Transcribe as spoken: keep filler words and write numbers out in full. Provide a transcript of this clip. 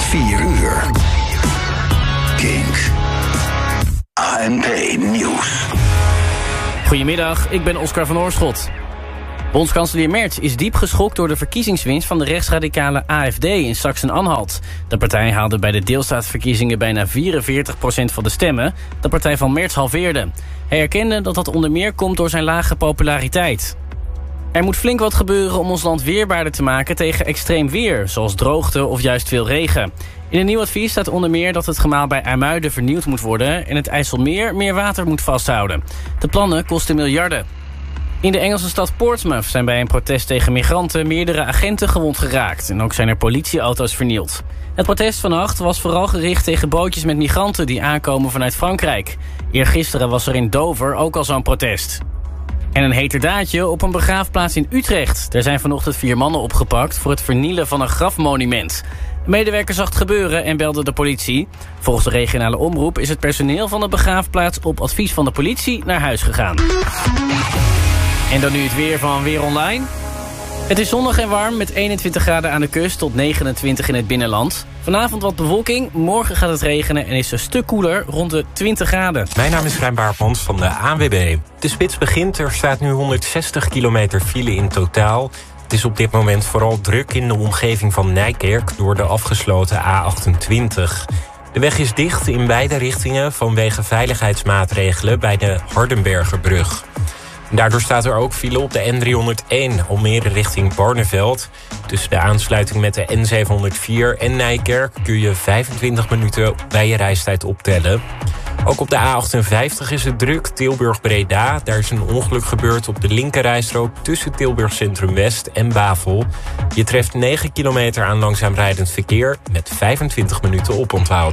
vier uur. Kink. A N P Nieuws. Goedemiddag, ik ben Oscar van Oorschot. Bondskanselier Merz is diep geschokt door de verkiezingswinst van de rechtsradicale A F D in Sachsen-Anhalt. De partij haalde bij de deelstaatverkiezingen bijna vierenveertig procent van de stemmen. De partij van Merz halveerde. Hij erkende dat dat onder meer komt door zijn lage populariteit. Er moet flink wat gebeuren om ons land weerbaarder te maken tegen extreem weer, zoals droogte of juist veel regen. In een nieuw advies staat onder meer dat het gemaal bij IJmuiden vernieuwd moet worden en het IJsselmeer meer water moet vasthouden. De plannen kosten miljarden. In de Engelse stad Portsmouth zijn bij een protest tegen migranten meerdere agenten gewond geraakt en ook zijn er politieauto's vernield. Het protest vannacht was vooral gericht tegen bootjes met migranten die aankomen vanuit Frankrijk. Eergisteren was er in Dover ook al zo'n protest. En een heterdaadje op een begraafplaats in Utrecht. Er zijn vanochtend vier mannen opgepakt voor het vernielen van een grafmonument. Een medewerker zag het gebeuren en belde de politie. Volgens de regionale omroep is het personeel van de begraafplaats op advies van de politie naar huis gegaan. En dan nu het weer van Weer Online. Het is zonnig en warm met eenentwintig graden aan de kust tot negenentwintig in het binnenland. Vanavond wat bewolking, morgen gaat het regenen en is het een stuk koeler, rond de twintig graden. Mijn naam is Rijn Baartmans van de A N W B. De spits begint, er staat nu honderdzestig kilometer file in totaal. Het is op dit moment vooral druk in de omgeving van Nijkerk door de afgesloten A achtentwintig. De weg is dicht in beide richtingen vanwege veiligheidsmaatregelen bij de Hardenbergerbrug. Daardoor staat er ook file op de N driehonderdéén, Almere richting Barneveld. Tussen de aansluiting met de N zevenhonderdvier en Nijkerk kun je vijfentwintig minuten bij je reistijd optellen. Ook op de A achtenvijftig is het druk, Tilburg-Breda. Daar is een ongeluk gebeurd op de linkerrijstrook tussen Tilburg Centrum West en Bavel. Je treft negen kilometer aan langzaam rijdend verkeer met vijfentwintig minuten oponthoud.